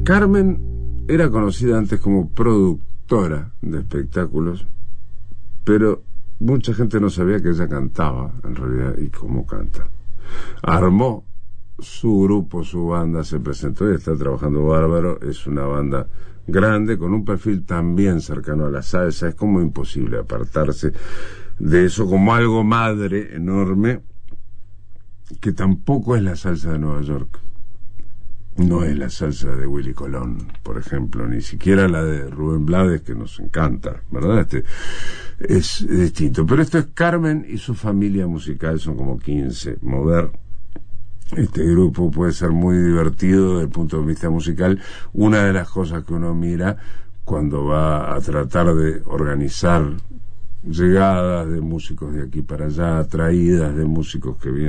Carmen era conocida antes como productora de espectáculos, pero mucha gente no sabía que ella cantaba, en realidad, y cómo canta. Armó su grupo, su banda, se presentó y está trabajando bárbaro. Es una banda grande, con un perfil también cercano a la salsa. Es como imposible apartarse de eso como algo madre enorme, que tampoco es la salsa de Nueva York. No es la salsa de Willy Colón, por ejemplo, ni siquiera la de Rubén Blades, que nos encanta, ¿verdad? Es distinto. Pero esto es Carmen y su familia musical, son como 15. Mover este grupo puede ser muy divertido desde el punto de vista musical. Una de las cosas que uno mira cuando va a tratar de organizar llegadas de músicos de aquí para allá, traídas de músicos que vienen